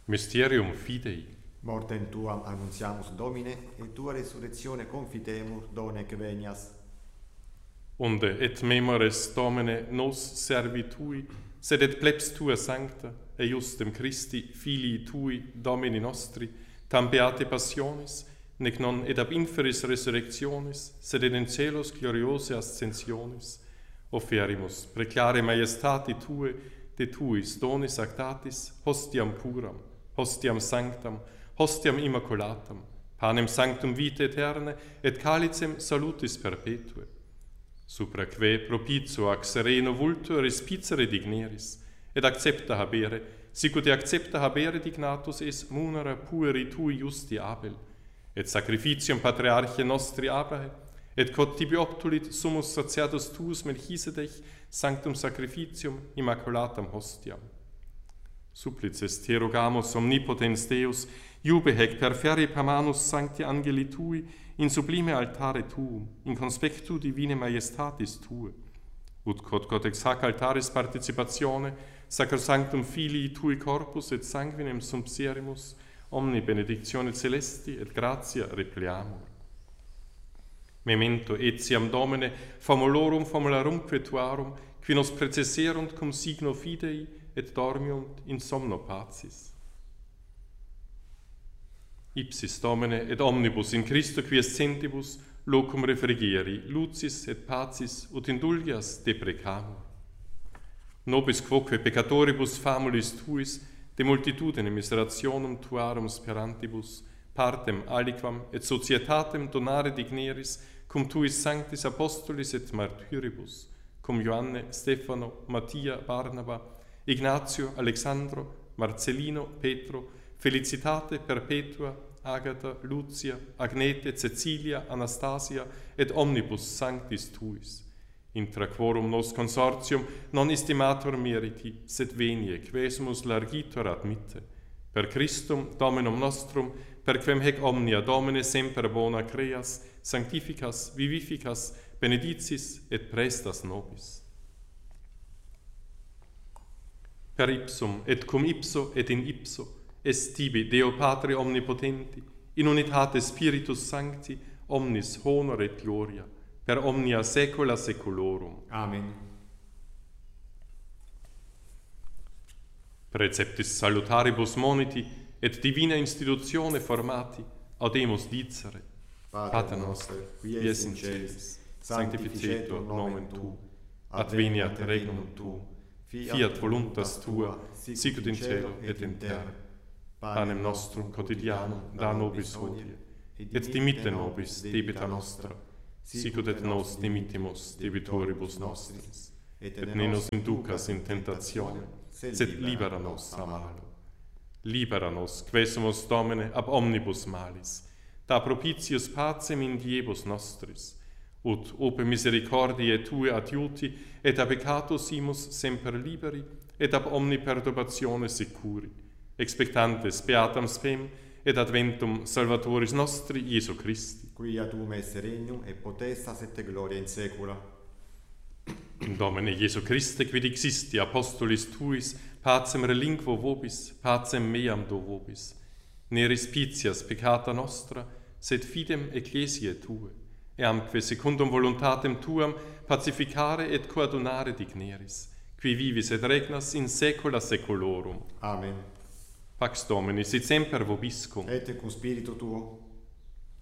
Mysterium Fidei. Mortem tuam annuntiamus Domine, et tua resurrectione confitemur, donec venias. Unde et memores Domine nos servi tui, sed et plebs tua sancta, eiustem Christi, filii tui, Domini nostri, tam beate passionis, nec non et ab inferis resurrectionis, sed et in celos gloriose ascensionis, offerimus preclare maiestati tue, de tuis donis actatis, hostiam puram, hostiam sanctam, hostiam immaculatam, panem sanctum vitae aeterne, et calicem salutis perpetue. Supra que propitio ac sereno vultur respicere digneris, et accepta habere, sicut accepta habere dignatus es munera pueri tui justi Abel, et sacrificium patriarche nostri Abrahe, et quod tibi obtulit summus sacerdos tuus Melchisedech sanctum sacrificium immaculatam hostiam. Supplices te rogamus omnipotens Deus, iube hec per ferre manus sancti angeli tui, in sublime altare tuum, in conspectu divine maiestatis tue, ut quod ex hac altaris participatione, sacrosanctum filii tui corpus et sanguinem sumpsierimus, omni benedictione celesti et gratia repleamur. Memento etiam Domine, famulorum famularumque tuarum, qui nos precesserunt cum signo fidei, et dormiunt in somno pacis. Ipsis Domine, et omnibus in Christo quiescentibus, locum refrigeri, lucis et pacis, ut indulgias deprecamur. Nobis quoque peccatoribus famulis tuis, de multitudine miserationum tuarum sperantibus, partem aliquam et societatem donare digneris, cum tuis sanctis apostolis et martyribus, cum Ioanne, Stefano, Mattia, Barnaba, Ignatio, Alexandro, Marcellino, Petro, Felicitate, Perpetua, Agata, Lucia, Agnete, Cecilia, Anastasia, et omnibus sanctis tuis. Intra quorum nos consortium non estimator meriti, sed venie, quesumus largitor admitte. Per Christum, Dominum nostrum, per quem hec omnia Domine semper bona creas, sanctificas, vivificas, benedicis et prestas nobis. Per ipsum et cum ipso et in ipso, est tibi Deo Patre omnipotenti, in unitate Spiritus Sancti, omnis honor et gloria, per omnia saecula saeculorum. Amen. Preceptis salutaribus moniti, et divina institutione formati, audemus dicere. Pater noster, qui es in celis, sanctificetur nomen tuum, adveniat regnum tuum, fiat voluntas tua, sicut in cielo et in terra. Panem nostrum quotidianum da nobis hodie, et dimitte nobis debita nostra, sicut et nos dimittimus debitoribus nostris, et ne nos inducas in tentationem, sed libera nos a malo. Libera nos, quesumus Domine, ab omnibus malis, da propitius pacem in diebus nostris, ut ope misericordiae tue adiuti, et a peccatus imus semper liberi, et ab omni perturbatione securi, expectantes beatam spem, et adventum Salvatoris nostri Iesu Christi. Quia tuum esse regnum, et potestas et gloria in saecula. Domine Iesu Christe, quid existi apostolis tuis, pacem relinquo vobis, pacem meam do vobis. Ne respicias peccata nostra, sed fidem ecclesiae tue, eamque secundum voluntatem tuam pacificare et coadunare digneris, qui vivis et regnas in saecula saeculorum. Amen. Pax Domini, sit semper vobiscum. Et cum spiritu tuo.